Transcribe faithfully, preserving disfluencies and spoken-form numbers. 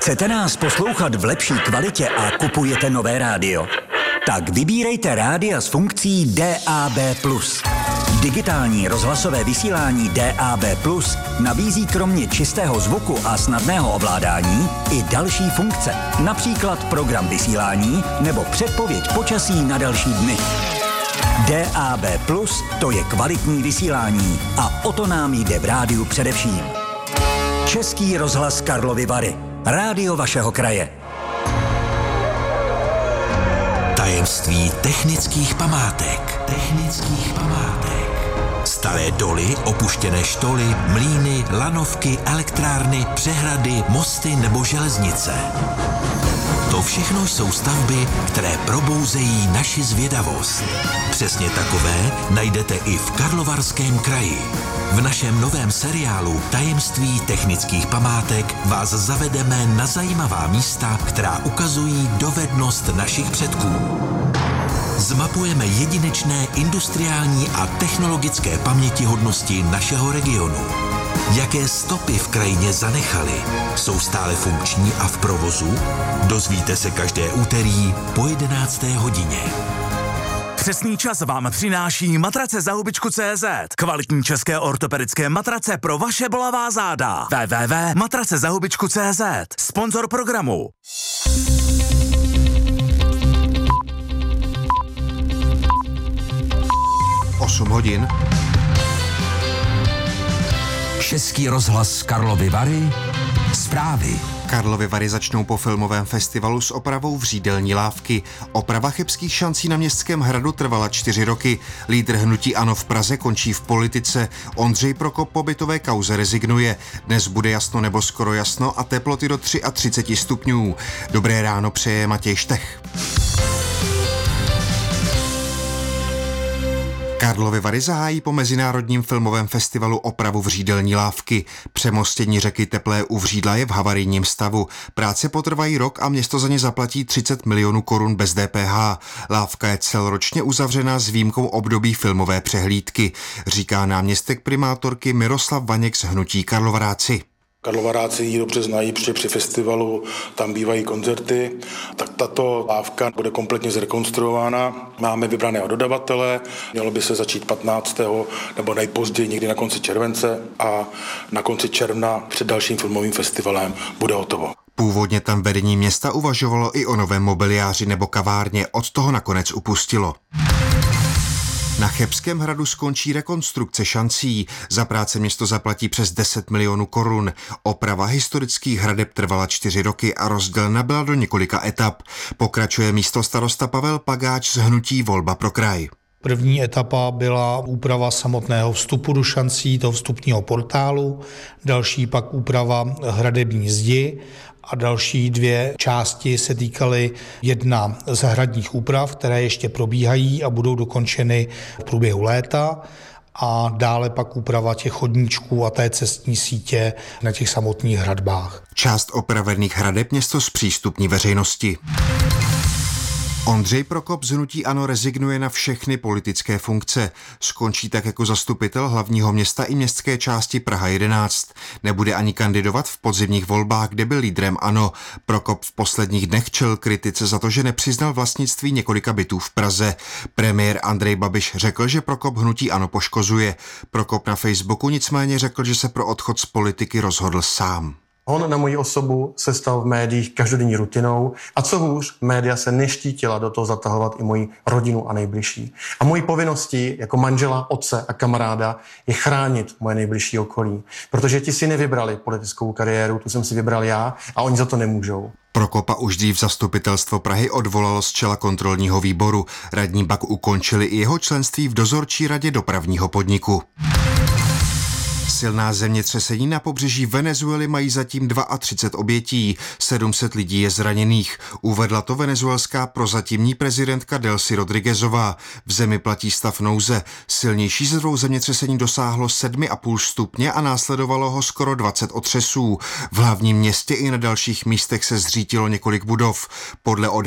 Chcete nás poslouchat v lepší kvalitě a kupujete nové rádio? Tak vybírejte rádia s funkcí D A B plus. Digitální rozhlasové vysílání D A B plus nabízí kromě čistého zvuku a snadného ovládání i další funkce, například program vysílání nebo předpověď počasí na další dny. D A B plus, to je kvalitní vysílání a o to nám jde v rádiu především. Český rozhlas Karlovy Vary. Rádio vašeho kraje. Tajemství technických památek. Technických památek. Staré doly, opuštěné štoly, mlýny, lanovky, elektrárny, přehrady, mosty nebo železnice. To všechno jsou stavby, které probouzejí naši zvědavost. Přesně takové najdete i v Karlovarském kraji. V našem novém seriálu Tajemství technických památek vás zavedeme na zajímavá místa, která ukazují dovednost našich předků. Zmapujeme jedinečné industriální a technologické pamětihodnosti našeho regionu. Jaké stopy v krajině zanechali? Jsou stále funkční a v provozu? Dozvíte se každé úterý po jedenácté hodině. Přesný čas vám přináší matrace za hubičku tečka cé zet. Kvalitní české ortopedické matrace pro vaše bolavá záda. w w w tečka matrace za hubičku tečka cé zet. Sponzor programu. osm hodin. Český rozhlas Karlovy Vary. Zprávy. Karlovy Vary začnou po filmovém festivalu s opravou Vřídelní lávky. Oprava chebských šancí na Městském hradu trvala čtyři roky. Lídr hnutí ANO v Praze končí v politice. Ondřej Prokop po bytové kauze rezignuje. Dnes bude jasno nebo skoro jasno a teploty do třicet tři stupňů. Dobré ráno přeje Matěj Štech. Karlovy Vary zahájí po Mezinárodním filmovém festivalu opravu Vřídelní lávky. Přemostění řeky Teplé u Vřídla je v havarijním stavu. Práce potrvají rok a město za ně zaplatí třicet milionů korun bez D P H. Lávka je celoročně uzavřená s výjimkou období filmové přehlídky, říká náměstek primátorky Miroslav Vaněk z hnutí Karlovaráci. Karlovaráci ji dobře znají, protože při festivalu tam bývají koncerty, tak tato lávka bude kompletně zrekonstruována. Máme vybraného dodavatele, mělo by se začít patnáctého nebo nejpozději někdy na konci července a na konci června před dalším filmovým festivalem bude hotovo. Původně tam vedení města uvažovalo i o novém mobiliáři nebo kavárně, od toho nakonec upustilo. Na Chebském hradu skončí rekonstrukce šancí. Za práce město zaplatí přes deset milionů korun. Oprava historických hradeb trvala čtyři roky a rozdělena byla do několika etap. Pokračuje místostarosta Pavel Pagáč z hnutí Volba pro kraj. První etapa byla úprava samotného vstupu do šancí, toho vstupního portálu, další pak úprava hradební zdi a další dvě části se týkaly jedna zahradních úprav, které ještě probíhají a budou dokončeny v průběhu léta, a dále pak úprava těch chodníčků a té cestní sítě na těch samotných hradbách. Část opravených hradeb město zpřístupní veřejnosti. Ondřej Prokop z hnutí ANO rezignuje na všechny politické funkce. Skončí tak jako zastupitel hlavního města i městské části Praha jedenáct. Nebude ani kandidovat v podzimních volbách, kde byl lídrem ANO. Prokop v posledních dnech čelil kritice za to, že nepřiznal vlastnictví několika bytů v Praze. Premiér Andrej Babiš řekl, že Prokop hnutí ANO poškozuje. Prokop na Facebooku nicméně řekl, že se pro odchod z politiky rozhodl sám. Hon na moji osobu se stal v médiích každodenní rutinou a co hůř, média se neštítila do toho zatahovat i moji rodinu a nejbližší. A mojí povinností jako manžela, otce a kamaráda je chránit moje nejbližší okolí, protože ti si nevybrali politickou kariéru, tu jsem si vybral já a oni za to nemůžou. Prokopa už dřív zastupitelstvo Prahy odvolalo z čela kontrolního výboru. Radní pak ukončili i jeho členství v dozorčí radě dopravního podniku. Silná zemětřesení na pobřeží Venezuely mají zatím třicet dva obětí, sedm set lidí je zraněných. Uvedla to venezuelská prozatímní prezidentka Delcy Rodriguezová. V zemi platí stav nouze. Silnější ze dvou zemětřesení dosáhlo sedm a půl stupně a následovalo ho skoro dvacet otřesů. V hlavním městě i na dalších místech se zřítilo několik budov. Podle